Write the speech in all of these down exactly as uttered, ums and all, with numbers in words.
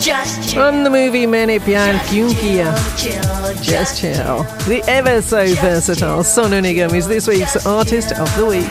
Just chill. From the movie Maine Pyar Kyun Kiya. Chill, Just chill. The ever so versatile Sonu Nigam is this week's Artist of the Week.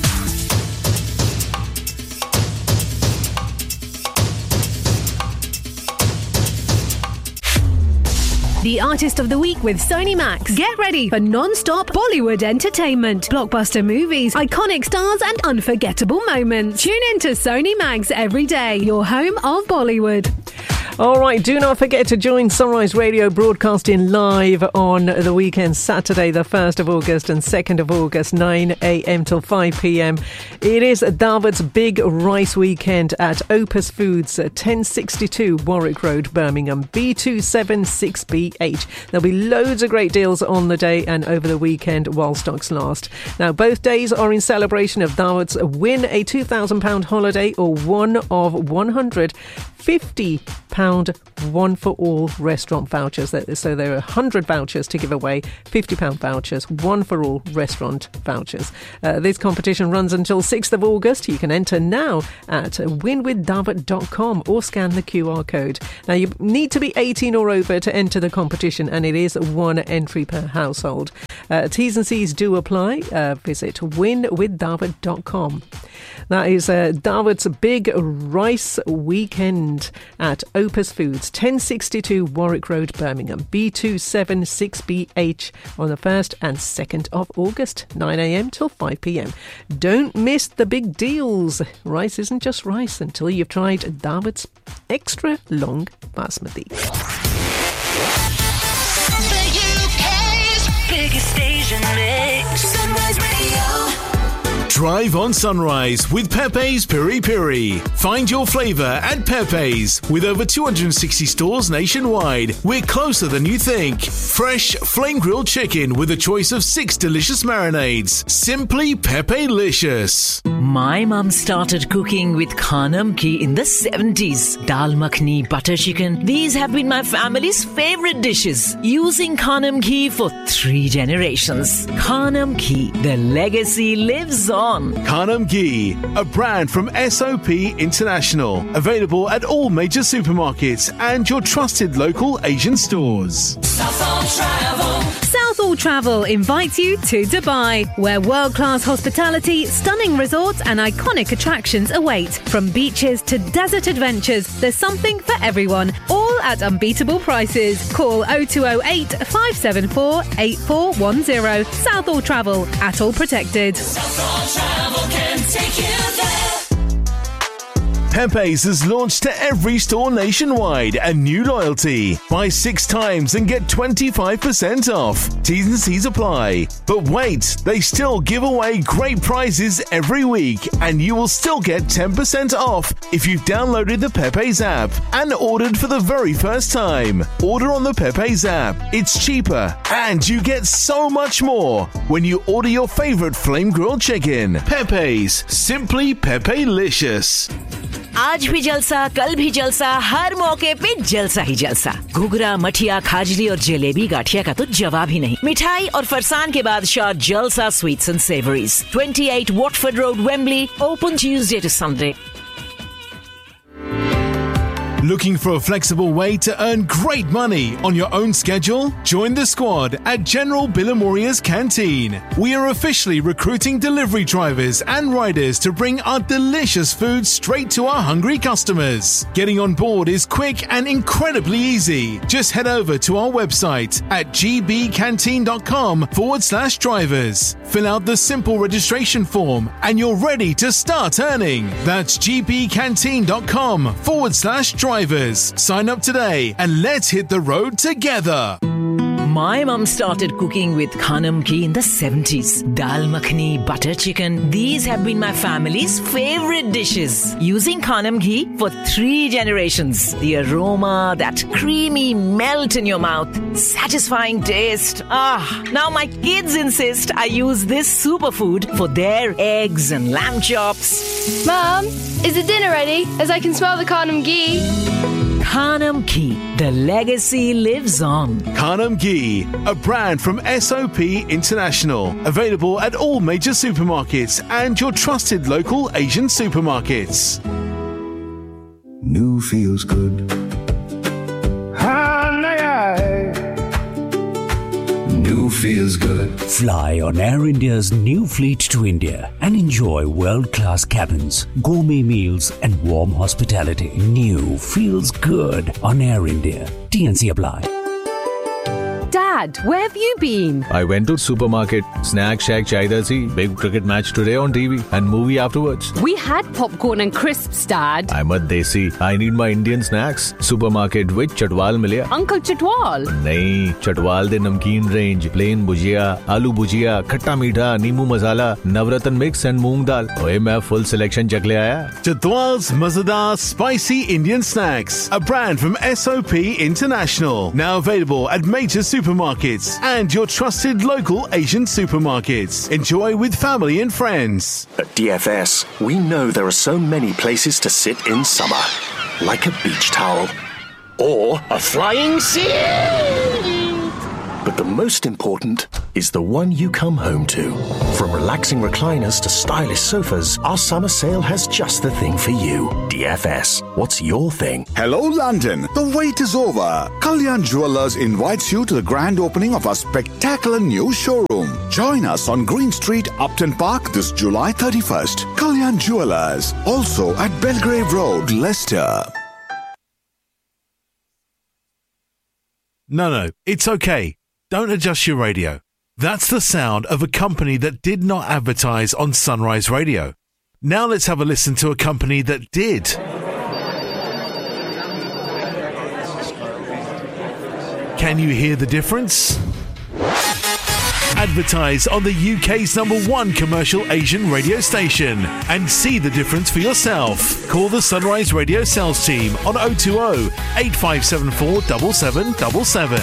The Artist of the Week with Sony Max. Get ready for non-stop Bollywood entertainment, blockbuster movies, iconic stars and unforgettable moments. Tune in to Sony Max every day, your home of Bollywood. All right, do not forget to join Sunrise Radio broadcasting live on the weekend, Saturday the first of August and second of August, nine a.m. till five p.m. It is Davat's Big Rice Weekend at Opus Foods, ten sixty-two Warwick Road, Birmingham, B two seven six B H. There'll be loads of great deals on the day and over the weekend while stocks last. Now, both days are in celebration of Davat's Win a two thousand pounds holiday or one of one hundred fifty pounds one for all restaurant vouchers. So there are one hundred vouchers to give away, fifty pounds vouchers, one for all restaurant vouchers. Uh, this competition runs until sixth of August. You can enter now at win with davat dot com or scan the Q R code. Now, you need to be eighteen or over to enter the competition, and it is one entry per household. Uh, T's and C's do apply. Uh, visit win with davat dot com. That is uh, Davat's Big Rice Weekend at Opus Foods, ten sixty-two Warwick Road, Birmingham, B two seven six B H on the first and second of August, nine a.m. till five p.m. Don't miss the big deals. Rice isn't just rice until you've tried Davat's Extra Long Basmati. The U K's biggest station mix. Sunrise Radio. Drive on Sunrise with Pepe's Piri Piri. Find your flavour at Pepe's. With over two hundred sixty stores nationwide, we're closer than you think. Fresh flame grilled chicken with a choice of six delicious marinades. Simply Pepe-licious. My mum started cooking with Khanam ghee in the seventies. Dal makhni, butter chicken. These have been my family's favourite dishes. Using Khanam ghee for three generations. Khanam ghee, the legacy lives on. Khanam ghee, a brand from S O P International. Available at all major supermarkets and your trusted local Asian stores. Southall Travel. Southall Travel invites you to Dubai, where world-class hospitality, stunning resorts and iconic attractions await. From beaches to desert adventures, there's something for everyone, all at unbeatable prices. Call oh two oh eight, five seven four, eight four one zero. Southall Travel, at all protected. Southall Travel can take you there. Pepe's has launched to every store nationwide a new loyalty. Buy six times and get twenty-five percent off. T's and C's apply. But wait, they still give away great prizes every week, and you will still get ten percent off if you've downloaded the Pepe's app and ordered for the very first time. Order on the Pepe's app. It's cheaper, and you get so much more when you order your favorite flame grilled chicken. Pepe's, simply Pepe-licious. आज भी जलसा, कल भी जलसा, हर मौके पे जलसा ही जलसा। घुघरा, मठिया, खाजली और जलेबी गाठिया का तो जवाब ही नहीं। मिठाई और फरसान के बादशाह जलसा sweets and savouries, twenty-eight Watford Road, Wembley, open Tuesday to Sunday. Looking for a flexible way to earn great money on your own schedule? Join the squad at General Billamoria's Canteen. We are officially recruiting delivery drivers and riders to bring our delicious food straight to our hungry customers. Getting on board is quick and incredibly easy. Just head over to our website at gbcanteen.com forward slash drivers. Fill out the simple registration form and you're ready to start earning. That's gbcanteen.com forward slash drivers. Sign up today and let's hit the road together. My mum started cooking with Khanam ghee in the seventies. Dal makhni, butter chicken. These have been my family's favourite dishes. Using Khanam ghee for three generations. The aroma, that creamy melt in your mouth. Satisfying taste. Ah, now my kids insist I use this superfood for their eggs and lamb chops. Mum, is the dinner ready? As I can smell the Khanam ghee. Khanam ghee. The legacy lives on. Khanam ghee, a brand from S O P International. Available at all major supermarkets and your trusted local Asian supermarkets. New feels good. feels good. Fly on Air India's new fleet to India and enjoy world-class cabins, gourmet meals and warm hospitality. New feels good on Air India. T N C apply. Dad, where have you been? I went to supermarket. Snack Shack chahiye thi. Big cricket match today on T V and movie afterwards. We had popcorn and crisps, Dad. I'm a desi. I need my Indian snacks. Supermarket with Chatwal milya. Uncle Chatwal? Nahi, Chatwal de namkeen range. Plain bhujia, aloo bhujia, khatta meetha, neemu masala, navratan mix and moong dal. Oye, main full selection chak le aaya. Chatwal's Mazadar Spicy Indian Snacks, a brand from S O P International. Now available at major supermarkets and your trusted local Asian supermarkets. Enjoy with family and friends. At D F S, we know there are so many places to sit in summer. Like a beach towel. Or a flying sea! But the most important is the one you come home to. From relaxing recliners to stylish sofas, our summer sale has just the thing for you. D F S, what's your thing? Hello, London. The wait is over. Kalyan Jewellers invites you to the grand opening of our spectacular new showroom. Join us on Green Street, Upton Park this July thirty-first. Kalyan Jewellers, also at Belgrave Road, Leicester. No, no, it's okay. Don't adjust your radio. That's the sound of a company that did not advertise on Sunrise Radio. Now let's have a listen to a company that did. Can you hear the difference? Advertise on the U K's number one commercial Asian radio station and see the difference for yourself. Call the Sunrise Radio sales team on oh two oh, eight five seven four, seven seven seven seven.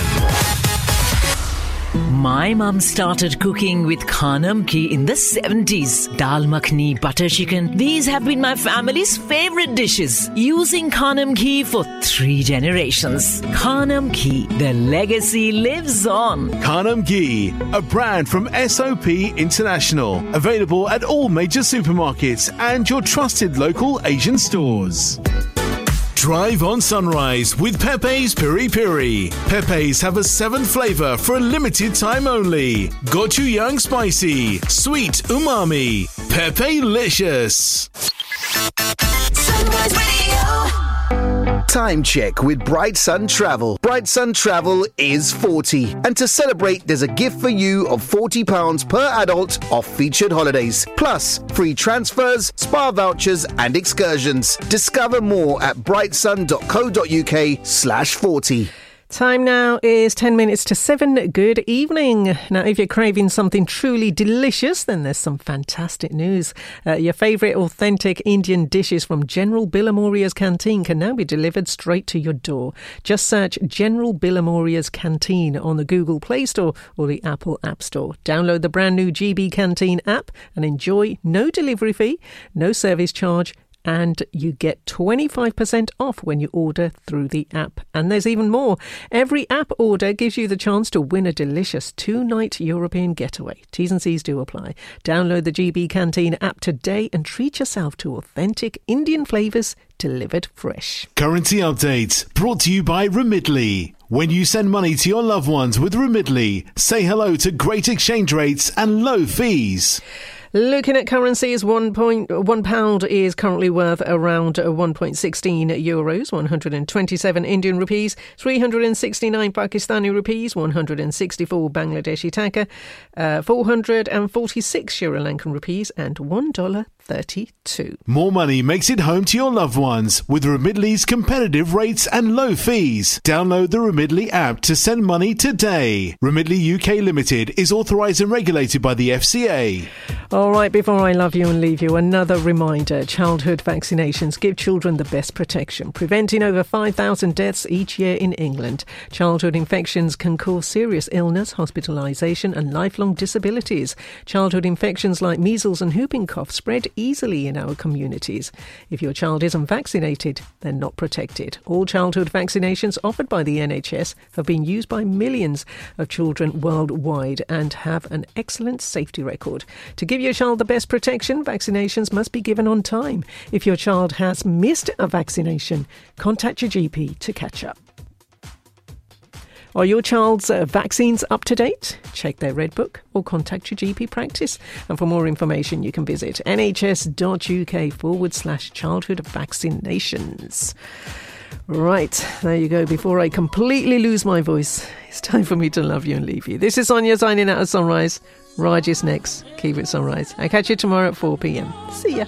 My mum started cooking with Khanam Ghee in the seventies. Dal makhni, butter chicken, these have been my family's favorite dishes. Using Khanam Ghee for three generations. Khanam Ghee, the legacy lives on. Khanam Ghee, a brand from S O P International. Available at all major supermarkets and your trusted local Asian stores. Drive on Sunrise with Pepe's Piri Piri. Pepe's have a seventh flavour for a limited time only. Gochujang spicy, sweet umami. Pepe-licious. Sunrise Radio. Time check with Bright Sun Travel. Bright Sun Travel is forty. And to celebrate, there's a gift for you of forty pounds per adult off featured holidays. Plus, free transfers, spa vouchers and excursions. Discover more at brightsun.co.uk slash 40. Time now is ten minutes to seven. Good evening. Now, if you're craving something truly delicious, then there's some fantastic news. Uh, your favourite authentic Indian dishes from General Billamoria's Canteen can now be delivered straight to your door. Just search General Billamoria's Canteen on the Google Play Store or the Apple App Store. Download the brand new G B Canteen app and enjoy no delivery fee, no service charge, and you get twenty-five percent off when you order through the app. And there's even more. Every app order gives you the chance to win a delicious two-night European getaway. T's and C's do apply. Download the G B Canteen app today and treat yourself to authentic Indian flavours delivered fresh. Currency update brought to you by Remitly. When you send money to your loved ones with Remitly, say hello to great exchange rates and low fees. Looking at currencies, one point one pound is currently worth around one point one six euros, one hundred twenty-seven Indian rupees, three hundred sixty-nine Pakistani rupees, one hundred sixty-four Bangladeshi taka, uh, four hundred forty-six Sri Lankan rupees, and one dollar thirty-two. More money makes it home to your loved ones with Remitly's competitive rates and low fees. Download the Remitly app to send money today. Remitly U K Limited is authorised and regulated by the F C A. All right, before I love you and leave you, another reminder. Childhood vaccinations give children the best protection, preventing over five thousand deaths each year in England. Childhood infections can cause serious illness, hospitalisation and lifelong disabilities. Childhood infections like measles and whooping cough spread easily in our communities. If your child isn't vaccinated, they're not protected. All childhood vaccinations offered by the N H S have been used by millions of children worldwide and have an excellent safety record. To give your child the best protection, vaccinations must be given on time. If your child has missed a vaccination, contact your G P to catch up. Are your child's uh, vaccines up to date? Check their Red Book or contact your G P practice. And for more information, you can visit nhs.uk forward slash childhood vaccinations. Right, there you go. Before I completely lose my voice, it's time for me to love you and leave you. This is Sonia signing out at Sunrise. Raj is next. Keep it Sunrise. I'll catch you tomorrow at four p.m. See ya.